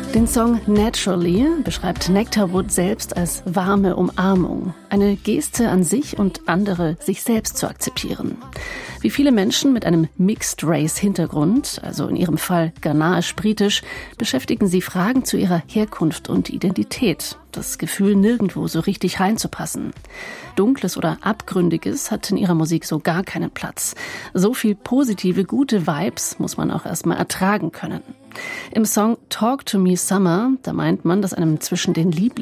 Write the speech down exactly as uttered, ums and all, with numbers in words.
Den Song Naturally beschreibt Nectarwood selbst als warme Umarmung. Eine Geste an sich und andere, sich selbst zu akzeptieren. Wie viele Menschen mit einem Mixed-Race-Hintergrund, also in ihrem Fall ghanaisch-britisch, beschäftigen sie Fragen zu ihrer Herkunft und Identität. Das Gefühl, nirgendwo so richtig reinzupassen. Dunkles oder Abgründiges hat in ihrer Musik so gar keinen Platz. So viel positive, gute Vibes muss man auch erstmal ertragen können. Im Song Talk to Me Summer, da meint man, dass einem zwischen den Lieblingen